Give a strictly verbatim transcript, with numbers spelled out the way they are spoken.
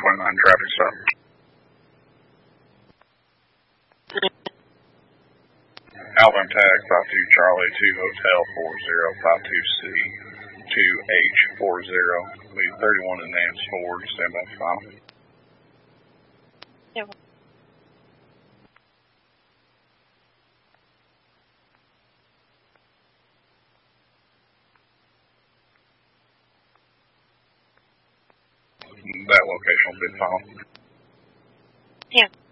twenty-nine traffic stop. Alvin tag five two Charlie two Hotel four zero five two C two H four zero. Lead thirty-one in Nance Ford. Stand by final. Yeah. That location will be final. Yeah.